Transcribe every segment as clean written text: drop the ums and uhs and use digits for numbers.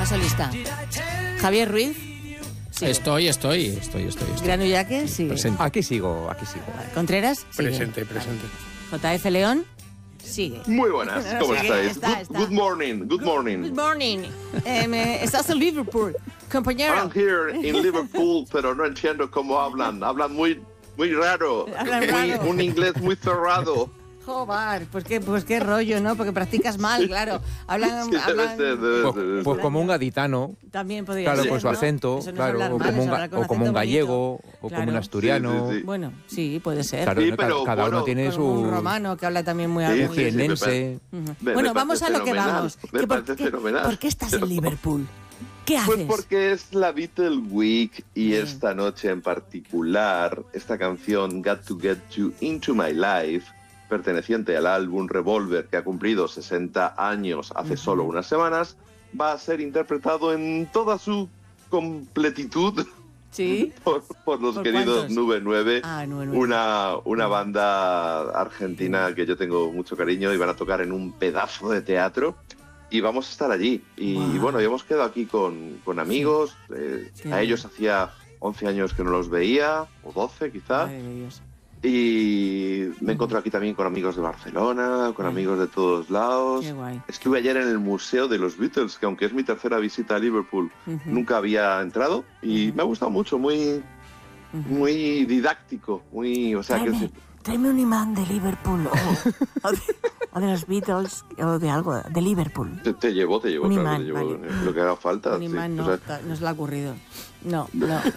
Paso lista. Javier Ruiz. Sigue. Estoy. Granu Yaque, sigue. Presente. Aquí sigo. Contreras, sigue. Presente. JF León, sigue. Muy buenas, ¿cómo Sigue, estáis? está. Good morning. Good morning. Estás en Liverpool, compañero. I'm here in Liverpool, pero no entiendo cómo hablan. Hablan muy raro. Hablan raro. Un inglés muy cerrado. Joder, pues qué rollo, ¿no? Porque practicas mal, claro. Hablan, Sí, debe ser. Pues como un gaditano, también podría claro, ser, con su ¿no? acento, Eso no es claro, hablar o mal, como es un, hablar con o como un acento gallego, bonito. o Claro. como un asturiano. Sí. Bueno, sí, puede ser. Claro, Sí, ¿no? pero cada uno bueno, tiene Con un su romano que habla también muy Sí, algo. sí, sí, jienense. Bueno, vamos a lo que vamos. Me parece fenomenal. ¿Por qué estás en Liverpool? ¿Qué haces? Pues porque es la Beatle Week y Bien. esta noche en particular, esta canción Got to Get You Into My Life, perteneciente al álbum Revolver, que ha cumplido 60 años hace solo unas semanas, va a ser interpretado en toda su completitud ¿Sí? por los ¿Por queridos cuántos? Nube 9, Ah, 9. una banda argentina que yo tengo mucho cariño, y van a tocar en un pedazo de teatro. Y vamos a estar allí. Y Wow. bueno, y hemos quedado aquí con amigos. Qué A bien. ellos hacía 11 años que no los veía, o 12 quizá. Madre de Dios. Y me encontrado aquí también con amigos de Barcelona, con amigos de todos lados. Qué guay. Estuve ayer en el Museo de los Beatles, que aunque es mi tercera visita a Liverpool, nunca había entrado. Y me ha gustado mucho, muy didáctico, muy... O sea, que Tráeme un imán de Liverpool o de los Beatles o de algo, de Liverpool. te llevo, Un claro, imán, te llevo vale. lo que haga falta. Un sí. imán no, O sea, no se le ha ocurrido. No.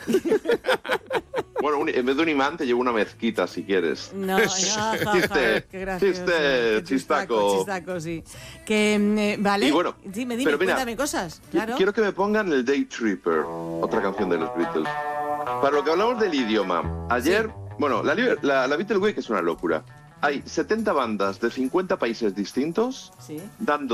bueno, en vez de un imán te llevo una mezquita si quieres. No, qué gracioso. Qué chistaco. Chistaco, sí. Que, vale. Y bueno, dime, pero mira, cuéntame cosas. Claro. Quiero que me pongan el Day Tripper, otra canción de los Beatles. Para lo que hablamos del idioma, ayer, bueno, la Beatle Week es una locura. Hay 70 bandas de 50 países distintos Sí. dando